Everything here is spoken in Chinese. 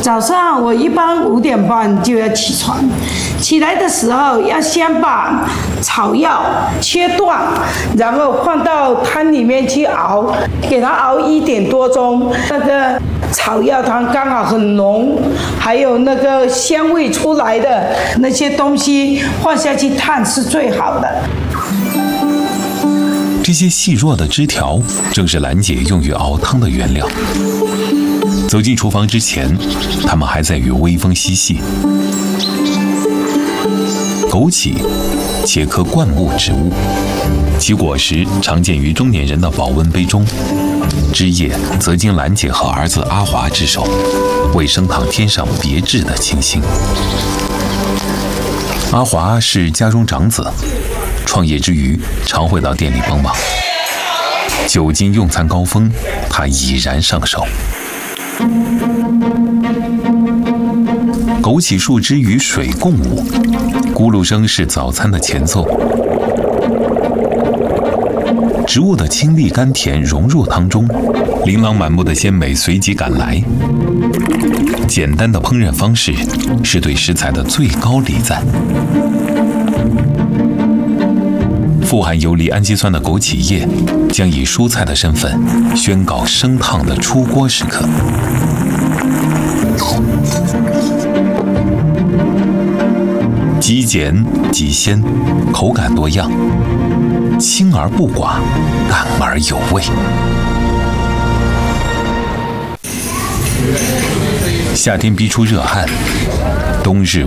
早上我一般5点半就要起床，起来的时候要先把草药切断，然后放到汤里面去熬，给它熬1点多钟。那个草药汤刚好很浓，还有那个香味出来的那些东西放下去烫是最好的。 这些细弱的枝条正是兰姐用于熬汤的原料。走进厨房之前，他们还在与微风嬉戏。枸杞，茄科灌木植物，其果实常见于中年人的保温杯中，枝叶则经兰姐和儿子阿华之手，为升堂添上别致的清新。阿华是家中长子，创业之余常会到店里帮忙。久经用餐高峰，他已然上手。枸杞树枝与水共舞，咕噜声是早餐的前奏。植物的清丽甘甜融入汤中，琳琅满目的鲜美随即赶来。简单的烹饪方式是对食材的最高礼赞。富含游离氨基酸的枸杞叶将以蔬菜的身份宣告升烫的出锅时刻。极简极鲜，口感多样，清而不寡，淡而有味。夏天逼出热汗，冬日